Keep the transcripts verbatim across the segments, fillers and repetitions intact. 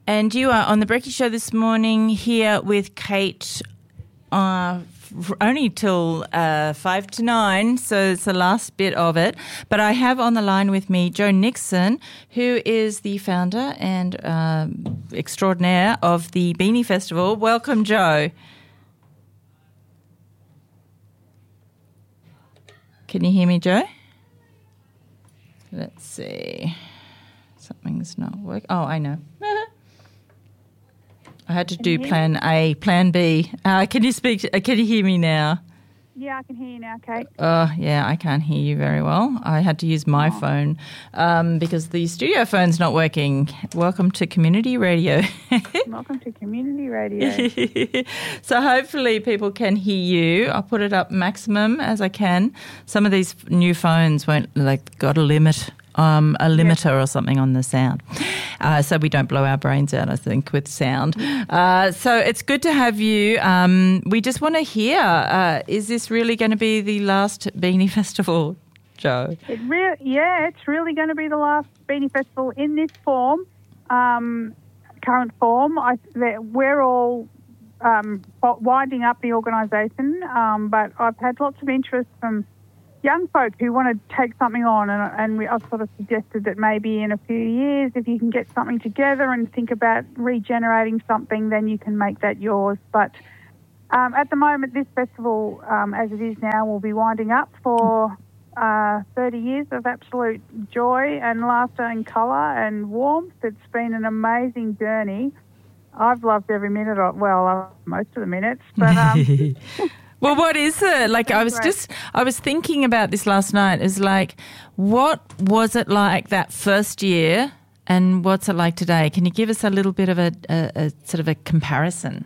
And you are on the Brekkie Show this morning here with Kate uh, only till uh, five to nine, so it's the last bit of it. But I have on the line with me Joe Nixon, who is the founder and uh, extraordinaire of the Beanie Festival. Welcome, Joe. Can you hear me, Joe? Let's see. Something's not working. Oh, I know. I had to Can do plan A, plan B. Uh, can you speak? Uh, can you hear me now? Yeah, I can hear you now, Kate. Oh, yeah, I can't hear you very well. I had to use my oh. phone um, because the studio phone's not working. Welcome to Community Radio. Welcome to Community Radio. So hopefully people can hear you. I'll put it up maximum as I can. Some of these new phones won't, like, got a limit. Um, a limiter yep. or something on the sound. Uh, so we don't blow our brains out, I think, with sound. Uh, so it's good to have you. Um, we just want to hear, uh, is this really going to be the last Beanie Festival, Joe? It re- yeah, it's really going to be the last Beanie Festival in this form, um, current form. I, we're all um, winding up the organisation, um, but I've had lots of interest from young folk who want to take something on, and, and we, I've sort of suggested that maybe in a few years, if you can get something together and think about regenerating something, then you can make that yours. But um, at the moment, this festival, um, as it is now, will be winding up for uh, thirty years of absolute joy and laughter and colour and warmth. It's been an amazing journey. I've loved every minute of, well, uh, most of the minutes, but... Um, Well, what is it? Like, I was just, I was thinking about this last night. Is like, what was it like that first year and what's it like today? Can you give us a little bit of a, a, a sort of a comparison?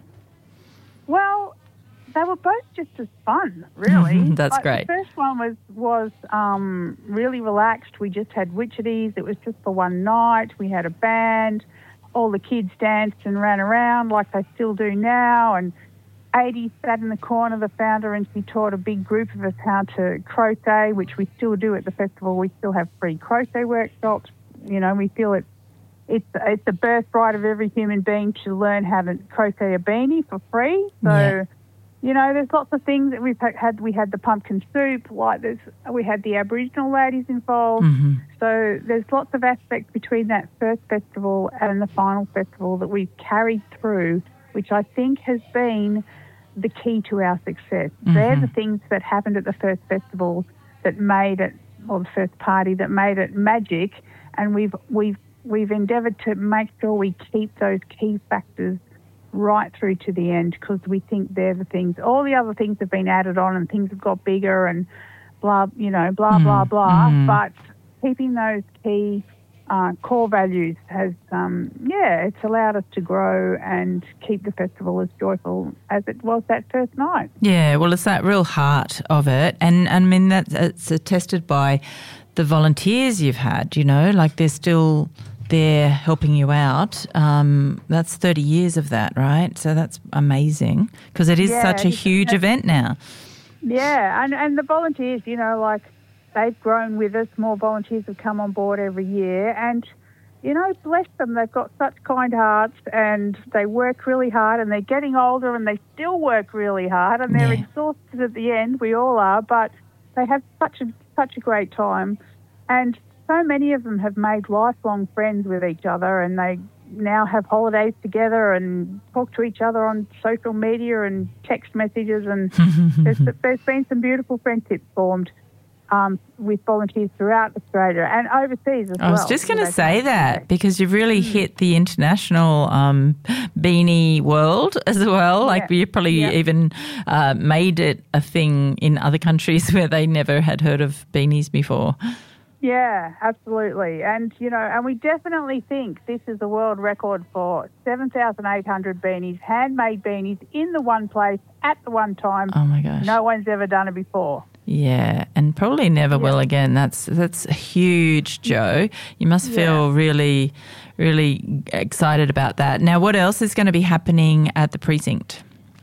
Well, they were both just as fun, really. That's like, great. The first one was, was um, really relaxed. We just had witcheries. It was just for one night. We had a band. All the kids danced and ran around like they still do now, and Adi sat in the corner, the founder, and she taught a big group of us how to crochet, which we still do at the festival. We still have free crochet workshops. You know, we feel it's it's it's a birthright of every human being to learn how to crochet a beanie for free. So, yeah. you know, there's lots of things that we've had. We had the pumpkin soup, like there's, we had the Aboriginal ladies involved. Mm-hmm. So there's lots of aspects between that first festival and the final festival that we've carried through, which I think has been the key to our success. Mm-hmm. They're the things that happened at the first festival that made it, or the first party that made it magic, and we've we've we've endeavoured to make sure we keep those key factors right through to the end, because we think they're the things. All the other things have been added on, and things have got bigger, and blah, you know, blah, mm-hmm. blah, blah. Mm-hmm. But keeping those key Uh, core values has, um, yeah, it's allowed us to grow and keep the festival as joyful as it was that first night. Yeah, well, it's that real heart of it. And, and I mean, that's it's attested by the volunteers you've had, you know, like they're still there helping you out. Um, that's thirty years of that, right? So that's amazing, because it is yeah, such a huge event now. Yeah, and, and the volunteers, you know, like, they've grown with us. More volunteers have come on board every year, and, you know, bless them, they've got such kind hearts, and they work really hard, and they're getting older, and they still work really hard, and they're yeah. exhausted at the end. We all are, but they have such a such a great time, and so many of them have made lifelong friends with each other, and they now have holidays together and talk to each other on social media and text messages, and there's, there's been some beautiful friendships formed Um, with volunteers throughout Australia and overseas as well. I was just going to say that, because you've really mm. hit the international um, beanie world as well. Yeah. Like you probably yeah. even uh, made it a thing in other countries where they never had heard of beanies before. Yeah, absolutely. And, you know, and we definitely think this is a world record for seven thousand eight hundred beanies, handmade beanies in the one place at the one time. Oh, my gosh. No one's ever done it before. Yeah, and probably never yeah. will again. That's that's huge, Joe. You must feel yeah. really, really excited about that. Now, what else is going to be happening at the precinct?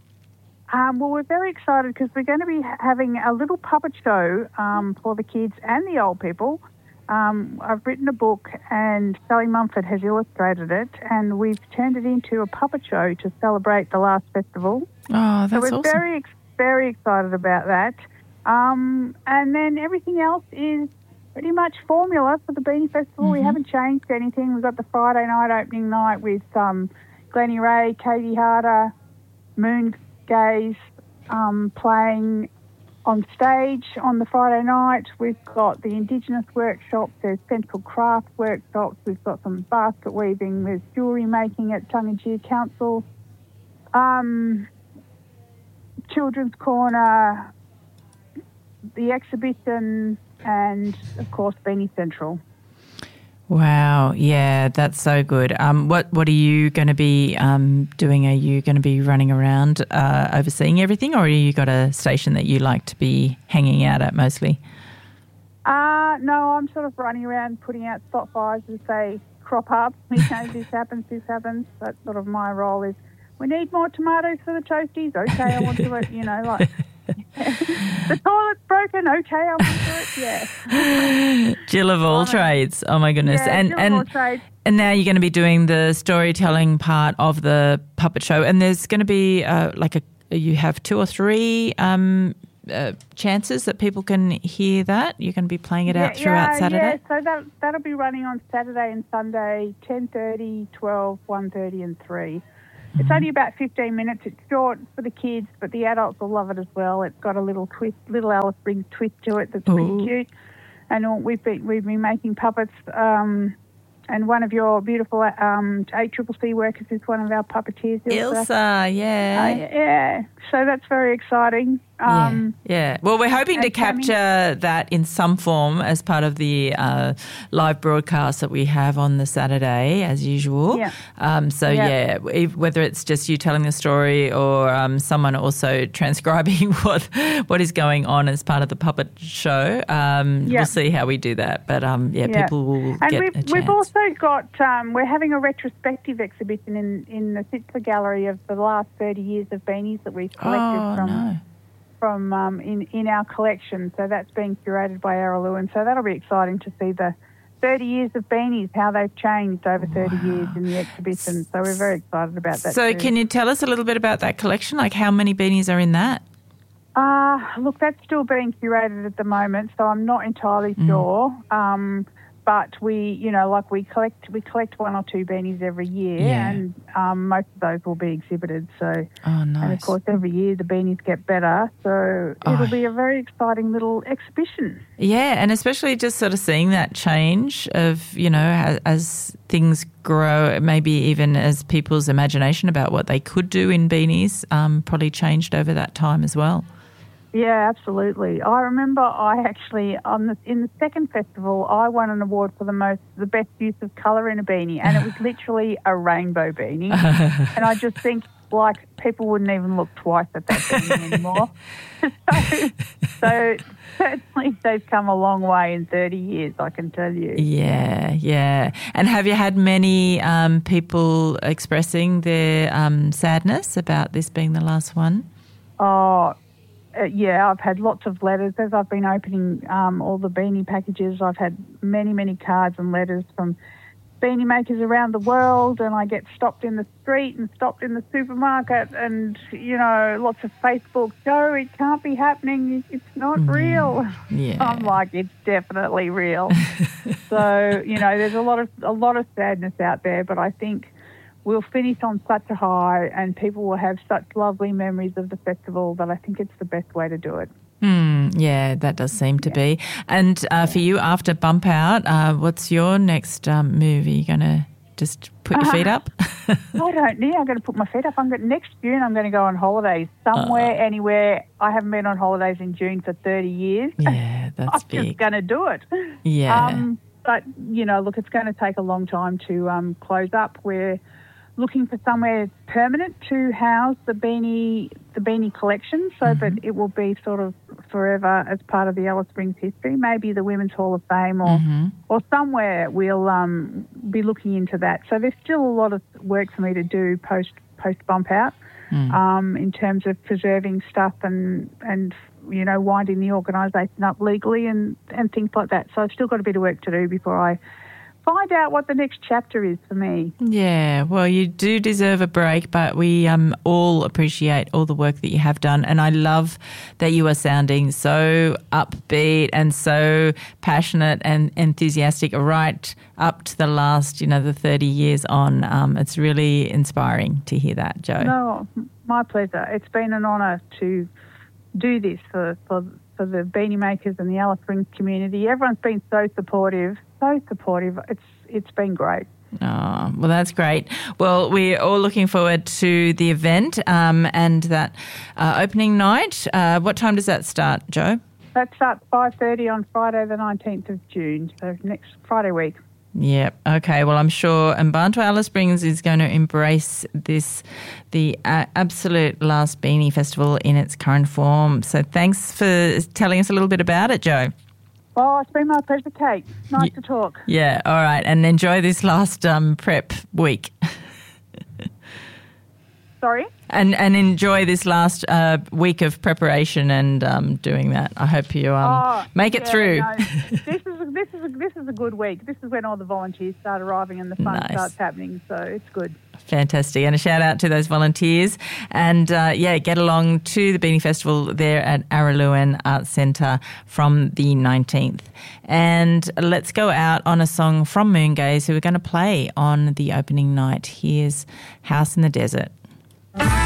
Um, well, we're very excited because we're going to be having a little puppet show um, for the kids and the old people. um, I've written a book and Sally Mumford has illustrated it, and we've turned it into a puppet show to celebrate the last festival. Oh, that's so we're awesome. very, ex- very excited about that. Um, and then everything else is pretty much formula for the Beanie Festival. Mm-hmm. We haven't changed anything. We've got the Friday night opening night with um, Glennie Ray, Katie Harder, Moon Gaze um, playing on stage on the Friday night. We've got the Indigenous workshops, there's Central Craft workshops, we've got some basket weaving, there's jewellery making at Tungajeer Council, um, Children's Corner, the exhibition, and of course Beanie Central. Wow, yeah, that's so good. Um, what what are you going to be um, doing? Are you going to be running around uh, overseeing everything, or have you got a station that you like to be hanging out at mostly? Uh, no, I'm sort of running around putting out spot fires and say, crop up, you know, this happens, this happens. That's sort of my role is, we need more tomatoes for the toasties. Okay, I want to it, you know, like... the toilet's broken. Okay, I want to it. Yeah. Jill of all trades. Oh my goodness. Yeah, and Jill and of all trades. And now you're going to be doing the storytelling part of the puppet show, and there's going to be uh, like a you have two or three um, uh, chances that people can hear that. You're going to be playing it yeah, out throughout yeah, Saturday. Yeah, so that that'll be running on Saturday and Sunday, ten thirty, twelve, one thirty, and three. It's only about fifteen minutes. It's short for the kids, but the adults will love it as well. It's got a little twist, little Alice Springs twist to it that's Ooh. pretty cute. And all, we've been we've been making puppets. Um, and one of your beautiful um, A C C C workers is one of our puppeteers, Ilsa. Ilsa, yeah. Uh, yeah. So that's very exciting. Um, yeah, yeah. Well, we're hoping to capture that in some form as part of the uh, live broadcast that we have on the Saturday, as usual. Yeah. Um, so, yeah, yeah if, whether it's just you telling the story or um, someone also transcribing what what is going on as part of the puppet show, um, yeah. we'll see how we do that. But, um, yeah, yeah, people will and get we've, a chance. We've also got, um, we're having a retrospective exhibition in, in the Sitzler Gallery of the last thirty years of beanies that we've collected oh, from... No. from um, in, in our collection. So that's being curated by Errol Lewin. So that'll be exciting to see the thirty years of beanies, how they've changed over thirty wow. years in the exhibition. So we're very excited about that So too. Can you tell us a little bit about that collection? Like how many beanies are in that? Uh, look, that's still being curated at the moment, so I'm not entirely mm. sure. Um, but we, you know, like we collect we collect one or two beanies every year, yeah. and um, most of those will be exhibited. So, oh, nice. And of course, every year the beanies get better. So oh. it'll be a very exciting little exhibition. Yeah, and especially just sort of seeing that change of, you know, as, as things grow, maybe even as people's imagination about what they could do in beanies um, probably changed over that time as well. Yeah, absolutely. I remember I actually on the in the second festival I won an award for the most the best use of colour in a beanie, and it was literally a rainbow beanie. And I just think like people wouldn't even look twice at that beanie anymore. so, so certainly they've come a long way in thirty years, I can tell you. Yeah, yeah. And have you had many um, people expressing their um, sadness about this being the last one? Oh. Uh, yeah, I've had lots of letters. As I've been opening um, all the beanie packages, I've had many, many cards and letters from beanie makers around the world, and I get stopped in the street and stopped in the supermarket and, you know, lots of Facebook, Joe, it can't be happening. It's not mm, real. Yeah. I'm like, it's definitely real. So, you know, there's a lot of a lot of sadness out there, but I think we'll finish on such a high and people will have such lovely memories of the festival that I think it's the best way to do it. Mm, yeah, that does seem to yeah. be. And uh, yeah. for you, after Bump Out, uh, what's your next um, move? Are you going to just put your uh, feet up? I don't know. I'm going to put my feet up. I'm going, next June, I'm going to go on holidays somewhere, uh, anywhere. I haven't been on holidays in June for thirty years. Yeah, that's I'm big. I'm just going to do it. Yeah. Um, but, you know, look, it's going to take a long time to um, close up. We're looking for somewhere permanent to house the beanie the beanie collection so mm-hmm. that it will be sort of forever as part of the Alice Springs history, maybe the Women's Hall of Fame or mm-hmm. or somewhere we'll um, be looking into that. So there's still a lot of work for me to do post post Bump Out mm. um, in terms of preserving stuff and, and you know, winding the organisation up legally and, and things like that. So I've still got a bit of work to do before I find out what the next chapter is for me. Yeah, well, you do deserve a break, but we um, all appreciate all the work that you have done. And I love that you are sounding so upbeat and so passionate and enthusiastic right up to the last, you know, the thirty years on. Um, it's really inspiring to hear that, Jo. No, my pleasure. It's been an honour to do this for, for, for the beanie makers and the Alice Springs community. Everyone's been so supportive. So supportive. It's it's been great. Oh, well, that's great. Well, we're all looking forward to the event um, and that uh, opening night. Uh, what time does that start, Jo? That starts five thirty on Friday the nineteenth of June, so next Friday week. Yep. Okay. Well, I'm sure Mbantu Alice Springs is going to embrace this, the uh, absolute last Beanie Festival in its current form. So thanks for telling us a little bit about it, Jo. Oh, it's been my pleasure, Kate. Nice y- to talk. Yeah, all right. And enjoy this last um, prep week. Sorry? And and enjoy this last uh, week of preparation and um, doing that. I hope you um, oh, make it yeah, through. No. this is a, this is a, this is a good week. This is when all the volunteers start arriving and the fun Nice. starts happening. So it's good. Fantastic. And a shout out to those volunteers. And uh, yeah, get along to the Beanie Festival there at Araluen Arts Centre from the nineteenth. And let's go out on a song from Moongaze who we're going to play on the opening night. Here's House in the Desert.